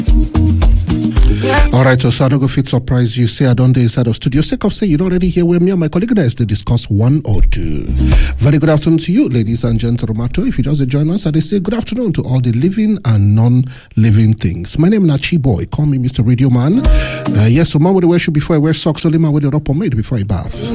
All right, so I don't go fit surprise you. Say I don't do inside of studio. Sake of say you already here where me and my colleague is to discuss one or two. Very good afternoon to you, ladies and gentlemen. If you just join us, I say good afternoon to all the living and non-living things. My name is Nachi Boy. Call me Mr. Radio Man. Yes, so man with the wear shoe before I wear socks. Only man with the rubber made before I bath.